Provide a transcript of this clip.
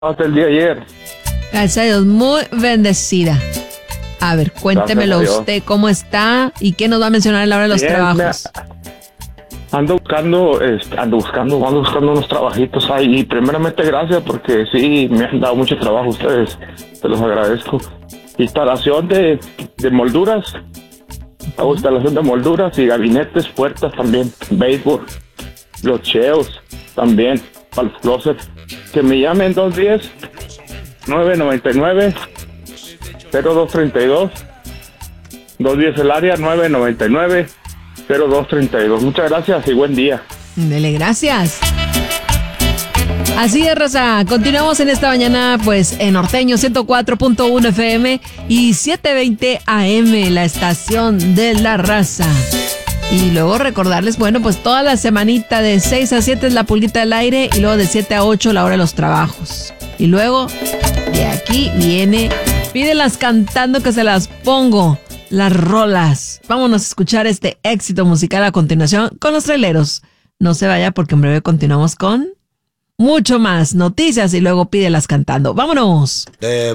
hasta el día de ayer. Gracias a Dios, muy bendecida. A ver, cuéntemelo usted, ¿cómo está? ¿Y qué nos va a mencionar a la hora de los trabajos? Ando buscando unos trabajitos ahí. Y primeramente gracias porque sí, me han dado mucho trabajo ustedes. Se los agradezco. Instalación de molduras. Hago instalación de molduras y gabinetes, puertas también. Béisbol, blocheos también. Para los closets. Que me llamen 210-999-0232. 210 el área 999-0232. Muchas gracias y buen día. Dele gracias. Así es, raza. Continuamos en esta mañana, pues, en Norteño 104.1 FM y 720 AM, la estación de la raza. Y luego recordarles, bueno, pues toda la semanita de 6 a 7 es la pulguita del aire y luego de 7 a 8 la hora de los trabajos. Y luego de aquí viene, pídelas cantando que se las pongo, las rolas. Vámonos a escuchar este éxito musical a continuación con los traileros. No se vaya porque en breve continuamos con mucho más noticias y luego pídelas cantando. ¡Vámonos!